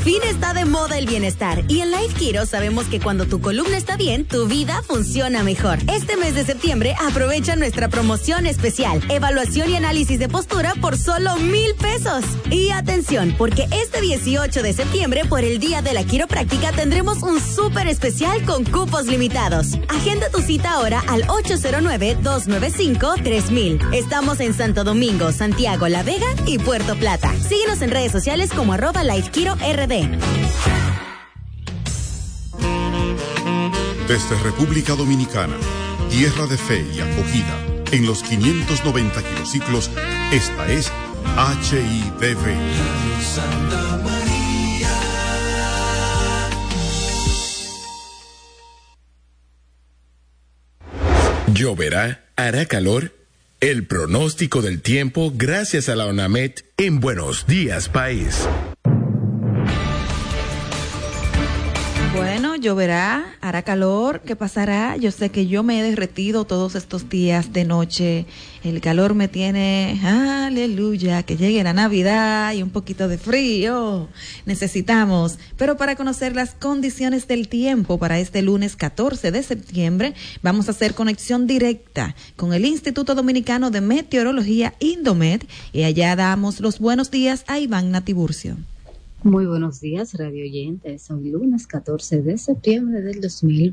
fin está de moda el bienestar y en Life Kiro sabemos que cuando tu columna está bien, tu vida funciona mejor. Este mes de septiembre aprovecha nuestra promoción especial, evaluación y análisis de postura por solo 1,000 pesos. Y atención, porque este 18 de septiembre, por el Día de la Quiropráctica, tendremos un súper especial con cupos limitados. Agenda tu cita ahora al 809-295-3000. Estamos en Santo Domingo, Santiago, La Vega y Puerto Plata. Síguenos en redes sociales como @LifeKiroRD. Desde República Dominicana, tierra de fe y acogida, en los 590 kilociclos, esta es HIDV. Santa María. ¿Lloverá? ¿Hará calor? El pronóstico del tiempo gracias a la ONAMED en Buenos Días País. Bueno, lloverá, hará calor, ¿qué pasará? Yo sé que yo me he derretido todos estos días de noche. El calor me tiene, aleluya, que llegue la Navidad y un poquito de frío. Necesitamos. Pero para conocer las condiciones del tiempo para este lunes 14 de septiembre, vamos a hacer conexión directa con el Instituto Dominicano de Meteorología, Indomet, y allá damos los buenos días a Iván Natiburcio. Muy buenos días, radio oyentes. Hoy lunes 14 de septiembre del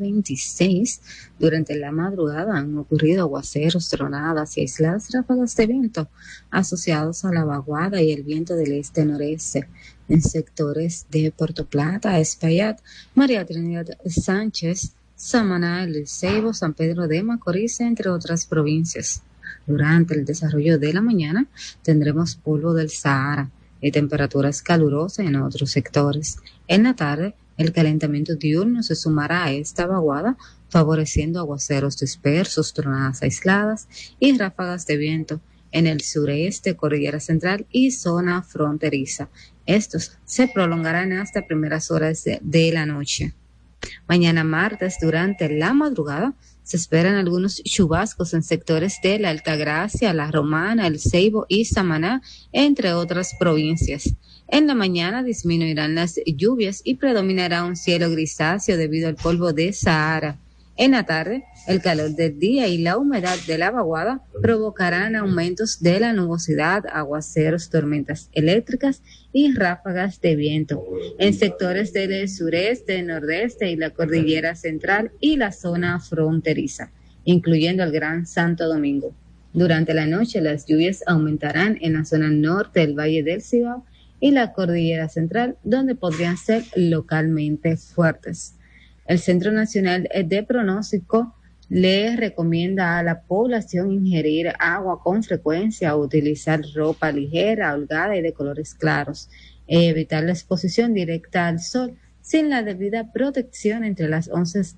2026. Durante la madrugada han ocurrido aguaceros, tronadas y aisladas ráfagas de viento asociados a la vaguada y el viento del este-noreste en sectores de Puerto Plata, Espaillat, María Trinidad Sánchez, Samaná, El Ceibo, San Pedro de Macorís, entre otras provincias. Durante el desarrollo de la mañana tendremos polvo del Sahara y temperaturas calurosas en otros sectores. En la tarde, el calentamiento diurno se sumará a esta vaguada, favoreciendo aguaceros dispersos, tronadas aisladas y ráfagas de viento en el sureste, cordillera central y zona fronteriza. Estos se prolongarán hasta primeras horas de la noche. Mañana martes, durante la madrugada, se esperan algunos chubascos en sectores de la Altagracia, La Romana, El Ceibo y Samaná, entre otras provincias. En la mañana disminuirán las lluvias y predominará un cielo grisáceo debido al polvo de Sahara. En la tarde, el calor del día y la humedad de la vaguada provocarán aumentos de la nubosidad, aguaceros, tormentas eléctricas y ráfagas de viento en sectores del sureste, nordeste y la cordillera central y la zona fronteriza, incluyendo el Gran Santo Domingo. Durante la noche, las lluvias aumentarán en la zona norte del Valle del Cibao y la cordillera central, donde podrían ser localmente fuertes. El Centro Nacional de Pronóstico le recomienda a la población ingerir agua con frecuencia, utilizar ropa ligera, holgada y de colores claros, evitar la exposición directa al sol sin la debida protección entre las 11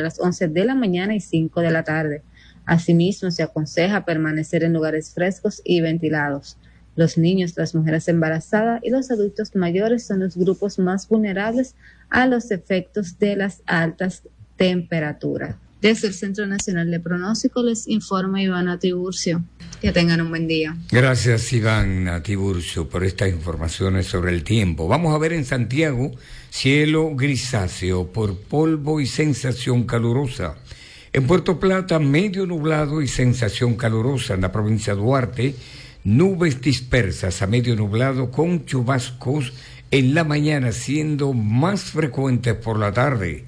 de la mañana y 5 de la tarde. Asimismo, se aconseja permanecer en lugares frescos y ventilados. Los niños, las mujeres embarazadas y los adultos mayores son los grupos más vulnerables a los efectos de las altas temperaturas. Desde el Centro Nacional de Pronóstico les informa Ivana Tiburcio. Que tengan un buen día. Gracias, Ivana Tiburcio, por estas informaciones sobre el tiempo. Vamos a ver en Santiago, cielo grisáceo por polvo y sensación calurosa. En Puerto Plata, medio nublado y sensación calurosa. En la provincia de Duarte, nubes dispersas a medio nublado con chubascos en la mañana, siendo más frecuentes por la tarde.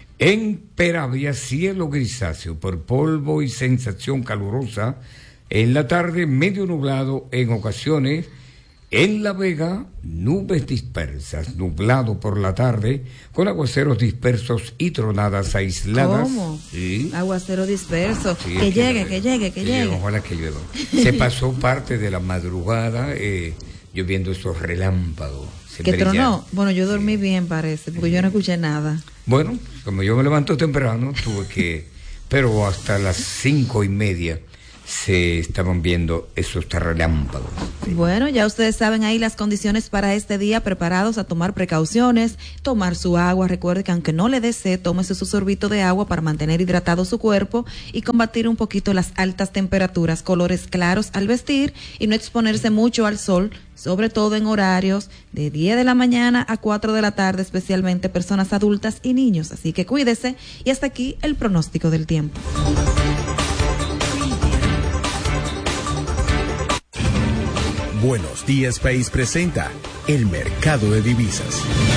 En Peravia, cielo grisáceo por polvo y sensación calurosa. En la tarde, medio nublado en ocasiones. En La Vega, nubes dispersas, nublado por la tarde, con aguaceros dispersos y tronadas aisladas. ¿Cómo? Sí. Aguacero disperso. Sí, que llegue. Ojalá que llueva. Se pasó parte de la madrugada lloviendo esos relámpagos. ¿Que tronó? Bueno, yo dormí bien, parece, porque yo no escuché nada. Bueno, como yo me levanto temprano, tuve que... Pero hasta las 5:30 se estaban viendo esos relámpagos. Bueno, ya ustedes saben ahí las condiciones para este día, preparados a tomar precauciones, tomar su agua. Recuerde que aunque no le dé sed, tómese su sorbito de agua para mantener hidratado su cuerpo y combatir un poquito las altas temperaturas, colores claros al vestir y no exponerse mucho al sol, sobre todo en horarios de 10 de la mañana a 4 de la tarde, especialmente personas adultas y niños. Así que cuídese y hasta aquí el pronóstico del tiempo. Buenos Días País presenta el mercado de divisas.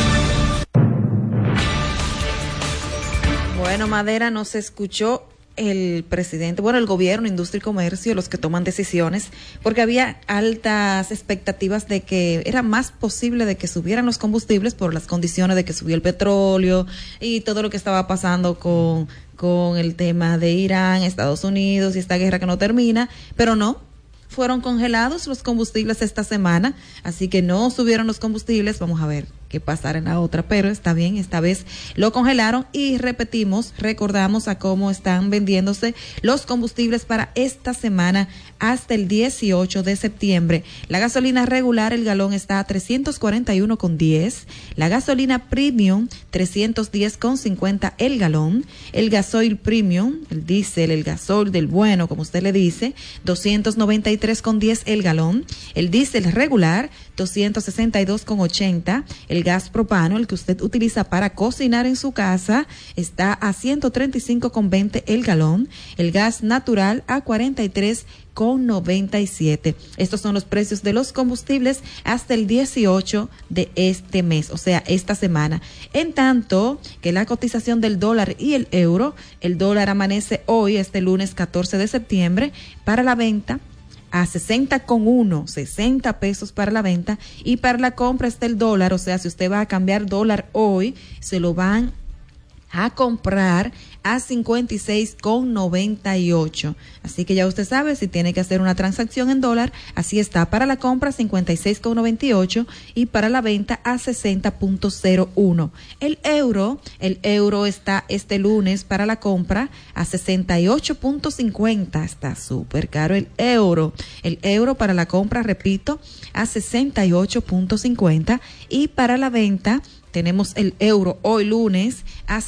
Bueno, Madera, no se escuchó el presidente, bueno, el gobierno, industria y comercio, los que toman decisiones, porque había altas expectativas de que era más posible de que subieran los combustibles por las condiciones de que subió el petróleo y todo lo que estaba pasando con el tema de Irán, Estados Unidos y esta guerra que no termina, pero no. Fueron congelados los combustibles esta semana, así que no subieron los combustibles. Vamos a ver qué pasará en la otra, pero está bien, esta vez lo congelaron y recordamos a cómo están vendiéndose los combustibles para esta semana hasta el 18 de septiembre. La gasolina regular, el galón está a 341,10, la gasolina premium 310,50 el galón, el gasoil premium, el diésel, el gasoil del bueno, como usted le dice, 293,10 el galón, el diésel regular 262,80, el gas propano, el que usted utiliza para cocinar en su casa, está a 135,20 el galón, el gas natural a 43,97. Estos son los precios de los combustibles hasta el 18 de este mes, o sea, esta semana. En tanto que la cotización del dólar y el dólar amanece hoy, este lunes 14 de septiembre, para la venta a 60 pesos para la venta, y para la compra está el dólar, o sea, si usted va a cambiar dólar hoy, se lo van a comprar a 56,98. Así que ya usted sabe, si tiene que hacer una transacción en dólar, así está. Para la compra 56,98 y para la venta a 60,01. El euro está este lunes para la compra a 68,50. Está súper caro el euro. El euro para la compra, repito, a 68,50 y para la venta tenemos el euro hoy lunes a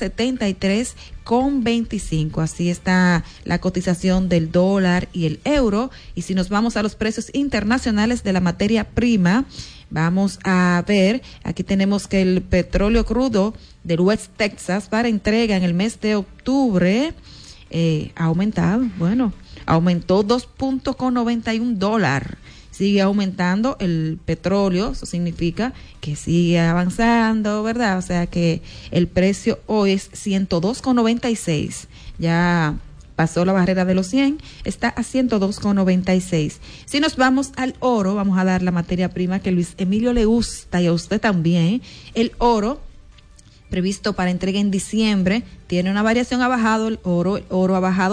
73,25. Así está la cotización del dólar y el euro. Y si nos vamos a los precios internacionales de la materia prima, vamos a ver, aquí tenemos que el petróleo crudo del West Texas para entrega en el mes de octubre ha aumentado, aumentó $2.91. Sigue aumentando el petróleo, eso significa que sigue avanzando, ¿verdad? O sea que el precio hoy es 102,96. Ya pasó la barrera de los 100, está a 102,96. Si nos vamos al oro, vamos a dar la materia prima que Luis Emilio le gusta y a usted también. El oro previsto para entrega en diciembre tiene una variación, ha bajado el oro ha bajado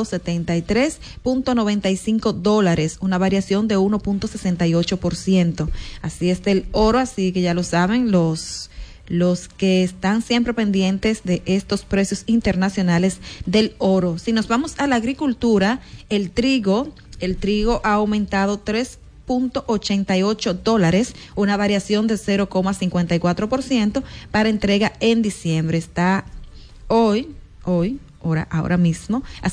$73.95, una variación de 1.68%. Así está el oro, así que ya lo saben los que están siempre pendientes de estos precios internacionales del oro. Si nos vamos a la agricultura, el trigo ha aumentado $3.88, una variación de 0,54% para entrega en diciembre. Está ahora mismo a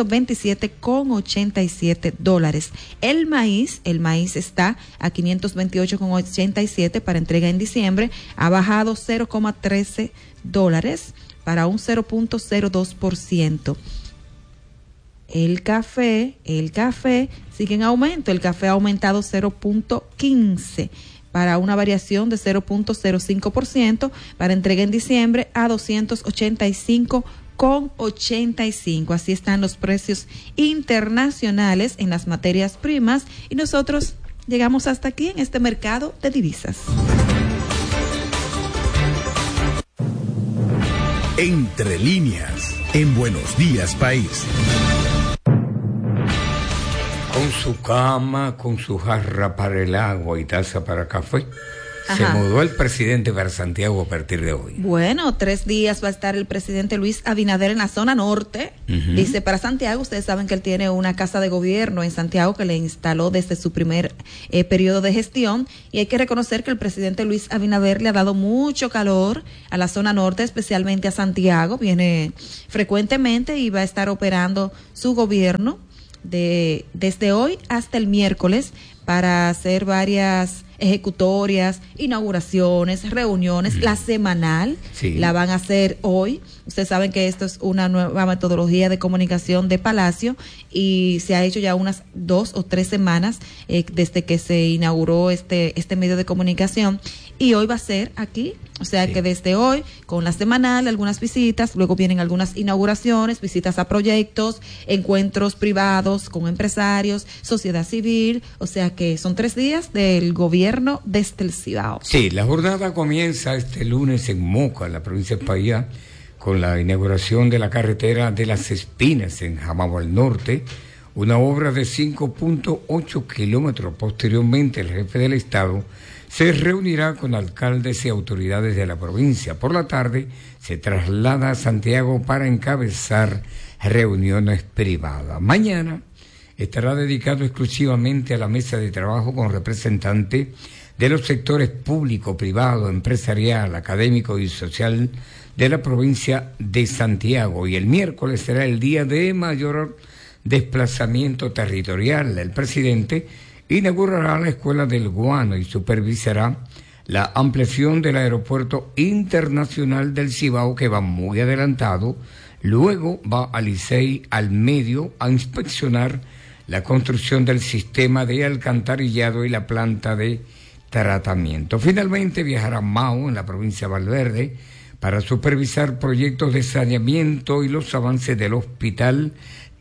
$727,87. El maíz está a $528,87 para entrega en diciembre, ha bajado $0,13 para un 0.02%. El café sigue en aumento. El café ha aumentado 0.15 para una variación de 0.05% para entrega en diciembre a $285,85. Así están los precios internacionales en las materias primas y nosotros llegamos hasta aquí en este mercado de divisas. Entre líneas, en Buenos Días País. Con su cama, con su jarra para el agua y taza para café, Se mudó el presidente para Santiago a partir de hoy. Bueno, 3 días va a estar el presidente Luis Abinader en la zona norte. Dice, para Santiago, ustedes saben que él tiene una casa de gobierno en Santiago que le instaló desde su primer periodo de gestión, y hay que reconocer que el presidente Luis Abinader le ha dado mucho calor a la zona norte, especialmente a Santiago. Viene frecuentemente y va a estar operando su gobierno desde hoy hasta el miércoles para hacer varias ejecutorias, inauguraciones, reuniones. La semanal la van a hacer hoy. Ustedes saben que esto es una nueva metodología de comunicación de Palacio y se ha hecho ya unas 2 o 3 semanas desde que se inauguró este medio de comunicación, y hoy va a ser aquí. O sea que desde hoy, con la semanal, algunas visitas, luego vienen algunas inauguraciones, visitas a proyectos, encuentros privados con empresarios, sociedad civil. O sea que son 3 días del gobierno desde el Cibao. Sí, la jornada comienza este lunes en Moca, en la provincia de Paía, con la inauguración de la carretera de Las Espinas en Jamao al Norte, una obra de 5.8 kilómetros. Posteriormente, el jefe del Estado se reunirá con alcaldes y autoridades de la provincia. Por la tarde se traslada a Santiago para encabezar reuniones privadas. Mañana estará dedicado exclusivamente a la mesa de trabajo con representantes de los sectores público, privado, empresarial, académico y social de la provincia de Santiago. Y el miércoles será el día de mayor desplazamiento territorial. El presidente inaugurará la Escuela del Guano y supervisará la ampliación del Aeropuerto Internacional del Cibao, que va muy adelantado. Luego va a Licey al Medio a inspeccionar la construcción del sistema de alcantarillado y la planta de tratamiento. Finalmente viajará a Mao, en la provincia de Valverde, para supervisar proyectos de saneamiento y los avances del hospital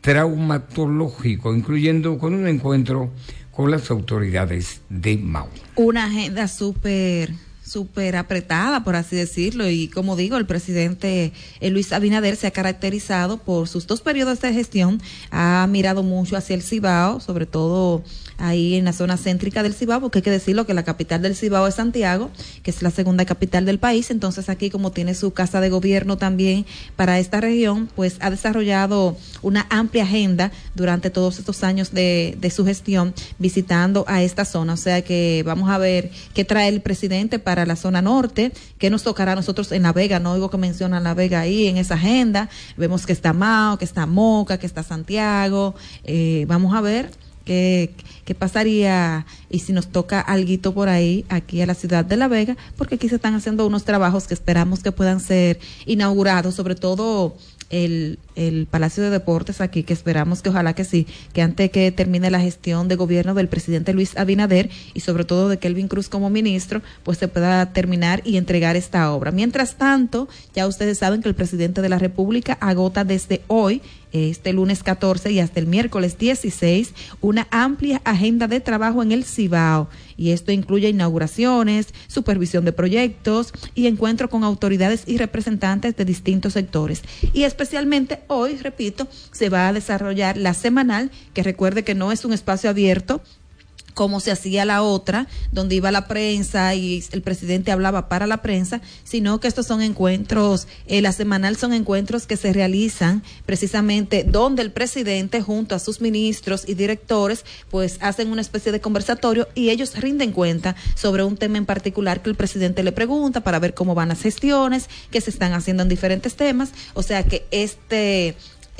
traumatológico, incluyendo con un encuentro con las autoridades de Mao. Una agenda súper apretada, por así decirlo, y como digo, el presidente Luis Abinader se ha caracterizado por sus 2 periodos de gestión, ha mirado mucho hacia el Cibao, sobre todo ahí en la zona céntrica del Cibao, porque hay que decirlo que la capital del Cibao es Santiago, que es la segunda capital del país. Entonces aquí, como tiene su casa de gobierno también para esta región, pues ha desarrollado una amplia agenda durante todos estos años de su gestión, visitando a esta zona. O sea que vamos a ver qué trae el presidente para la zona norte, qué nos tocará a nosotros en La Vega. No oigo que mencionan La Vega ahí en esa agenda. Vemos que está Mao, que está Moca, que está Santiago. Vamos a ver qué pasaría y si nos toca alguito por ahí, aquí a la ciudad de La Vega, porque aquí se están haciendo unos trabajos que esperamos que puedan ser inaugurados, sobre todo el Palacio de Deportes aquí, que esperamos que ojalá que sí, que antes que termine la gestión de gobierno del presidente Luis Abinader y sobre todo de Kelvin Cruz como ministro, pues se pueda terminar y entregar esta obra. Mientras tanto, ya ustedes saben que el presidente de la República agota desde hoy, este lunes 14 y hasta el miércoles 16, una amplia agenda de trabajo en el Cibao, y esto incluye inauguraciones, supervisión de proyectos y encuentro con autoridades y representantes de distintos sectores. Y especialmente hoy, repito, se va a desarrollar la semanal, que recuerde que no es un espacio abierto como se hacía la otra, donde iba la prensa y el presidente hablaba para la prensa, sino que estos son encuentros, la semanal son encuentros que se realizan precisamente donde el presidente junto a sus ministros y directores pues hacen una especie de conversatorio y ellos rinden cuenta sobre un tema en particular que el presidente le pregunta para ver cómo van las gestiones que se están haciendo en diferentes temas. O sea que este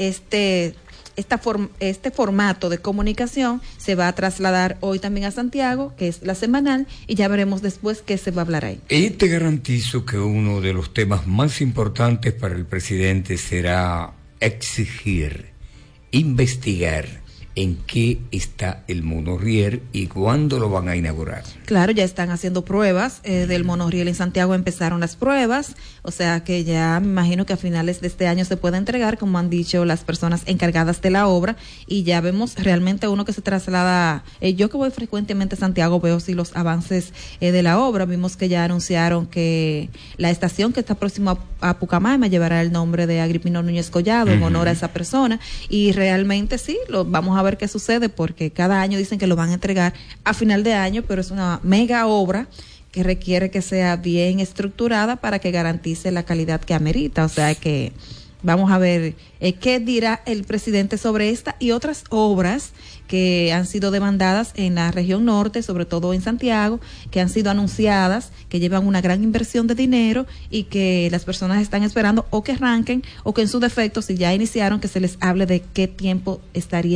formato de comunicación se va a trasladar hoy también a Santiago, que es la semanal, y ya veremos después qué se va a hablar ahí. Y te garantizo que uno de los temas más importantes para el presidente será exigir, investigar en qué está el monorriel y cuándo lo van a inaugurar. Claro, ya están haciendo pruebas del monorriel en Santiago, empezaron las pruebas, o sea que ya me imagino que a finales de este año se puede entregar, como han dicho las personas encargadas de la obra, y ya vemos realmente uno que se traslada. Yo que voy frecuentemente a Santiago veo sí los avances de la obra. Vimos que ya anunciaron que la estación que está próxima a Pucamaima llevará el nombre de Agripino Núñez Collado en honor a esa persona, y realmente sí, lo vamos a ver qué sucede, porque cada año dicen que lo van a entregar a final de año, pero es una mega obra que requiere que sea bien estructurada para que garantice la calidad que amerita. O sea que vamos a ver qué dirá el presidente sobre esta y otras obras que han sido demandadas en la región norte, sobre todo en Santiago, que han sido anunciadas, que llevan una gran inversión de dinero y que las personas están esperando o que arranquen o que en su defecto, si ya iniciaron, que se les hable de qué tiempo estaría